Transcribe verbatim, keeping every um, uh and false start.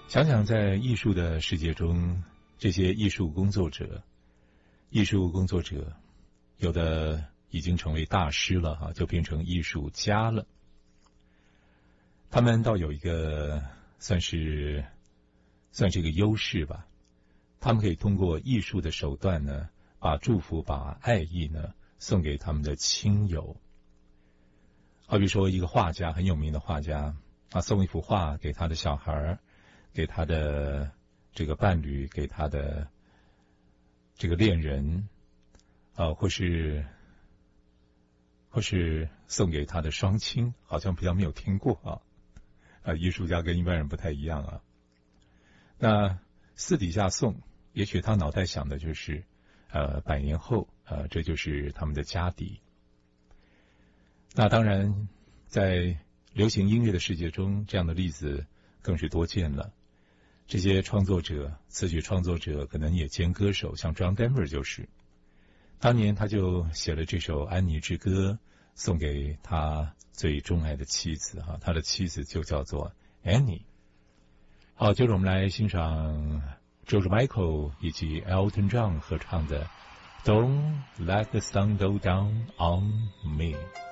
想想在艺术的世界中，这些艺术工作者，艺术工作者有的已经成为大师了哈，就变成艺术家了。他们倒有一个算是算是一个优势吧，他们可以通过艺术的手段呢，把祝福、把爱意呢送给他们的亲友。好比说，一个画家，很有名的画家，他送一幅画给他的小孩，给他的这个伴侣，给他的这个恋人，啊，或是或是送给他的双亲，好像比较没有听过啊。啊，艺术家跟一般人不太一样啊。那私底下送，也许他脑袋想的就是，呃，百年后，呃，这就是他们的家底。那当然，在流行音乐的世界中，这样的例子更是多见了。这些创作者，词曲创作者可能也兼歌手，像 John Denver 就是。当年他就写了这首《安妮之歌》，送给他最钟爱的妻子哈，他的妻子就叫做 Annie。好，接着我们来欣赏 George Michael 以及 Elton John 合唱的 Don't Let the Sun Go Down on Me。